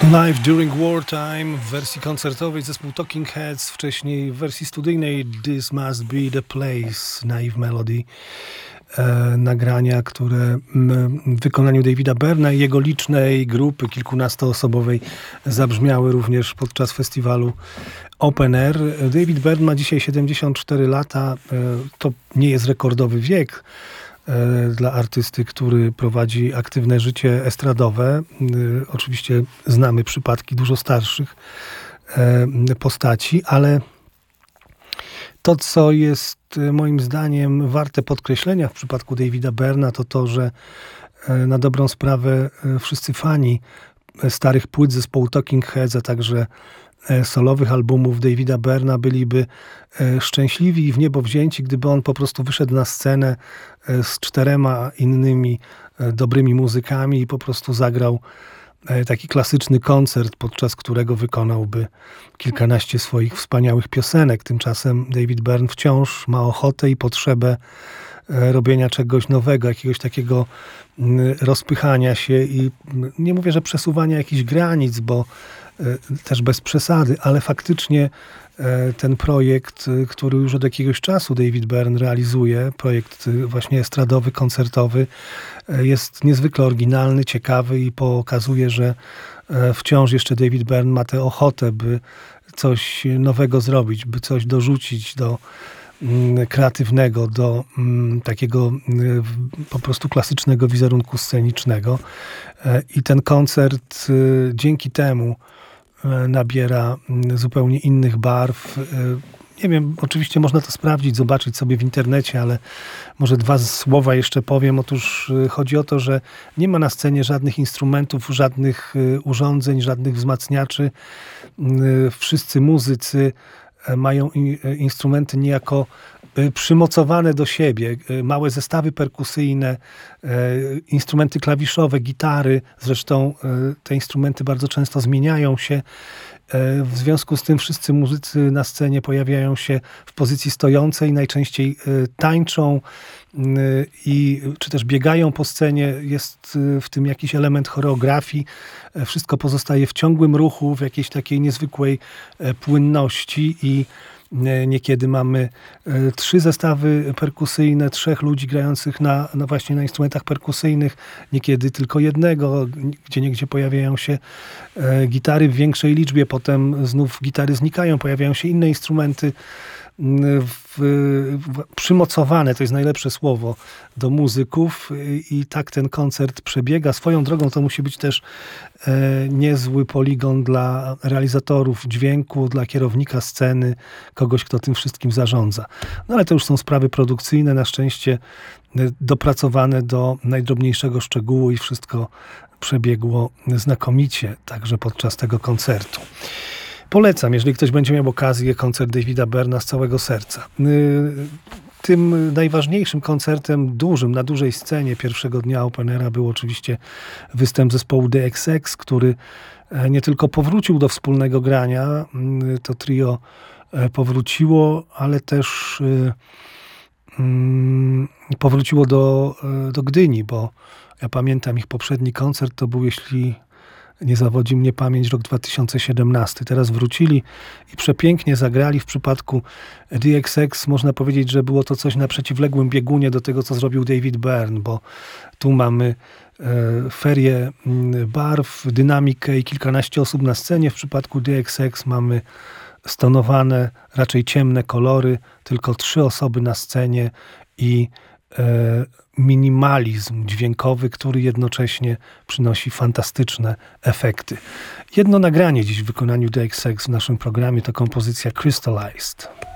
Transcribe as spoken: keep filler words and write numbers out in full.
Live During Wartime w wersji koncertowej zespół Talking Heads, wcześniej w wersji studyjnej This Must Be The Place, Naive Melody. E, nagrania, które m, w wykonaniu Davida Byrna i jego licznej grupy kilkunastoosobowej zabrzmiały również podczas festiwalu Open Air. David Byrne ma dzisiaj siedemdziesiąt cztery lata. E, to nie jest rekordowy wiek dla artysty, który prowadzi aktywne życie estradowe. Oczywiście znamy przypadki dużo starszych postaci, ale to, co jest moim zdaniem warte podkreślenia w przypadku Davida Byrna, to to, że na dobrą sprawę wszyscy fani starych płyt zespołu Talking Heads, a także solowych albumów Davida Byrna byliby szczęśliwi i w niebo wzięci, gdyby on po prostu wyszedł na scenę z czterema innymi dobrymi muzykami i po prostu zagrał taki klasyczny koncert, podczas którego wykonałby kilkanaście swoich wspaniałych piosenek. Tymczasem David Byrne wciąż ma ochotę i potrzebę robienia czegoś nowego, jakiegoś takiego rozpychania się i nie mówię, że przesuwania jakichś granic, bo też bez przesady, ale faktycznie ten projekt, który już od jakiegoś czasu David Byrne realizuje, projekt właśnie estradowy, koncertowy, jest niezwykle oryginalny, ciekawy i pokazuje, że wciąż jeszcze David Byrne ma tę ochotę, by coś nowego zrobić, by coś dorzucić do kreatywnego, do takiego po prostu klasycznego wizerunku scenicznego. I ten koncert dzięki temu nabiera zupełnie innych barw. Nie wiem, oczywiście można to sprawdzić, zobaczyć sobie w internecie, ale może dwa słowa jeszcze powiem. Otóż chodzi o to, że nie ma na scenie żadnych instrumentów, żadnych urządzeń, żadnych wzmacniaczy. Wszyscy muzycy mają instrumenty niejako przymocowane do siebie. Małe zestawy perkusyjne, instrumenty klawiszowe, gitary. Zresztą te instrumenty bardzo często zmieniają się. W związku z tym wszyscy muzycy na scenie pojawiają się w pozycji stojącej, najczęściej tańczą i czy też biegają po scenie. Jest w tym jakiś element choreografii. Wszystko pozostaje w ciągłym ruchu, w jakiejś takiej niezwykłej płynności i niekiedy mamy trzy zestawy perkusyjne, trzech ludzi grających na, na właśnie na instrumentach perkusyjnych, niekiedy tylko jednego, gdzie niegdzie pojawiają się gitary w większej liczbie, potem znów gitary znikają, pojawiają się inne instrumenty w, w, przymocowane, to jest najlepsze słowo, do muzyków i tak ten koncert przebiega. Swoją drogą to musi być też e, niezły poligon dla realizatorów dźwięku, dla kierownika sceny, kogoś, kto tym wszystkim zarządza. No ale to już są sprawy produkcyjne, na szczęście dopracowane do najdrobniejszego szczegółu i wszystko przebiegło znakomicie, także podczas tego koncertu. Polecam, jeżeli ktoś będzie miał okazję, koncert Davida Byrna z całego serca. Tym najważniejszym koncertem, dużym, na dużej scenie pierwszego dnia Open Aira był oczywiście występ zespołu The X X, który nie tylko powrócił do wspólnego grania, to trio powróciło, ale też powróciło do, do Gdyni, bo ja pamiętam ich poprzedni koncert, to był, jeśli nie zawodzi mnie pamięć, rok dwa tysiące siedemnasty. Teraz wrócili i przepięknie zagrali. W przypadku The X X można powiedzieć, że było to coś na przeciwległym biegunie do tego, co zrobił David Byrne, bo tu mamy e, ferię barw, dynamikę i kilkanaście osób na scenie. W przypadku The X X mamy stonowane, raczej ciemne kolory, tylko trzy osoby na scenie i e, minimalizm dźwiękowy, który jednocześnie przynosi fantastyczne efekty. Jedno nagranie dziś w wykonaniu The X X w naszym programie to kompozycja Crystallized.